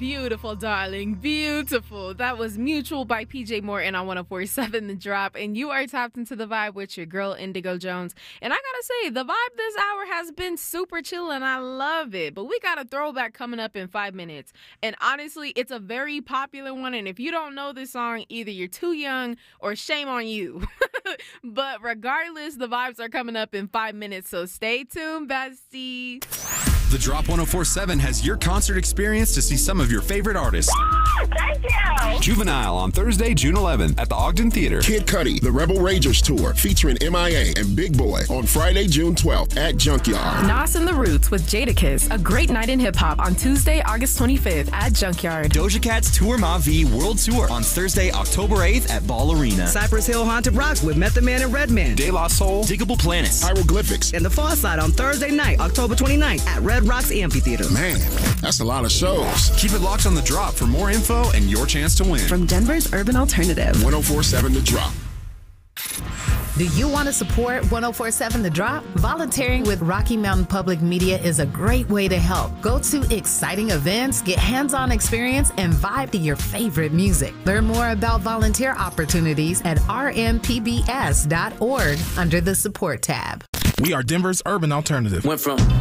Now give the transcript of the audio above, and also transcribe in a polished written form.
beautiful, darling. Beautiful. That was Mutual by PJ Morton on 104.7 The Drop. And you are tapped into the vibe with your girl, Indigo Jones. And I gotta say, the vibe this hour has been super chill and I love it. But we got a throwback coming up in 5 minutes. And honestly, it's a very popular one. And if you don't know this song, either you're too young or shame on you. But regardless, the vibes are coming up in 5 minutes. So stay tuned, bestie. The Drop 104.7 has your concert experience to see some of your favorite artists. Thank you. Juvenile on Thursday, June 11th at the Ogden Theater. Kid Cudi, The Rebel Rangers Tour, featuring MIA and Big Boy on Friday, June 12th at Junkyard. Nas and the Roots with Jadakiss, a great night in hip-hop on Tuesday, August 25th at Junkyard. Doja Cat's Tour Ma Vie World Tour on Thursday, October 8th at Ball Arena. Cypress Hill Haunted Rocks with Method Man and Redman. De La Soul, Diggable Planets. Hieroglyphics. And The Far Side on Thursday night, October 29th at Red Rocks Amphitheater. Man, that's a lot of shows. Keep it locked on The Drop for more info and your chance to win. From Denver's Urban Alternative. 104.7 The Drop. Do you want to support 104.7 The Drop? Volunteering with Rocky Mountain Public Media is a great way to help. Go to exciting events, get hands-on experience, and vibe to your favorite music. Learn more about volunteer opportunities at rmpbs.org under the support tab. We are Denver's Urban Alternative. Went from